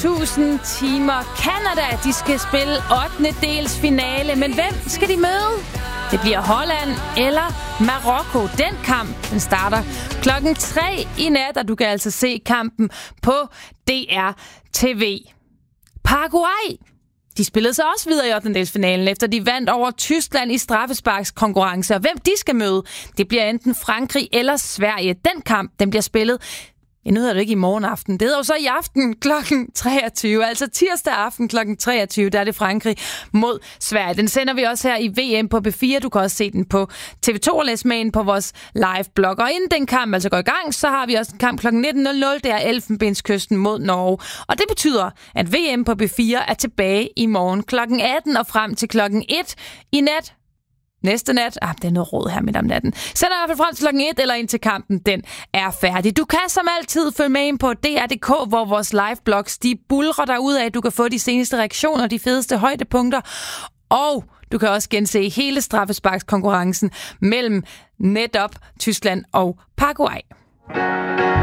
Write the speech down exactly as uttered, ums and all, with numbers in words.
tusind timer. Canada, de skal spille ottende dels finale, men hvem skal de møde? Det bliver Holland eller Marokko. Den kamp, den starter klokken tre i nat, og du kan altså se kampen på D R T V. Paraguay, de spillede sig også videre i ottende dels finalen, efter de vandt over Tyskland i straffesparkskonkurrence. Og hvem de skal møde, det bliver enten Frankrig eller Sverige. Den kamp, den bliver spillet, ja, nu hedder det ikke i morgen aften. Det hedder jo så i aften klokken treogtyve. Altså tirsdag aften klokken treogtyve, der er det Frankrig mod Sverige. Den sender vi også her i V M på B fire. Du kan også se den på T V to og læse med ind på vores live-blog. Og inden den kamp altså går i gang, så har vi også en kamp klokken nitten nul nul. Det er Elfenbenskysten mod Norge. Og det betyder, at V M på B fire er tilbage i morgen klokken atten og frem til klokken et i nat. Næste nat, ah, det er noget råd her midt om natten. Sæt dig i hvert fald frem til klokken et, eller indtil kampen den er færdig. Du kan som altid følge med ind på D R punktum D K, hvor vores live-blogs, de bulrer derud af. Du kan få de seneste reaktioner, de fedeste højdepunkter. Og du kan også gense hele straffesparkskonkurrencen mellem netop Tyskland og Paraguay.